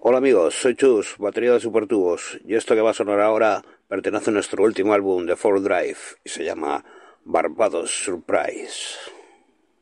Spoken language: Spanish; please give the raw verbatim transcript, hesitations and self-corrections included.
Hola amigos, soy Chus, batería de Supertubos, y esto que va a sonar ahora pertenece a nuestro último álbum de Four Drive y se llama Barbados Surprise.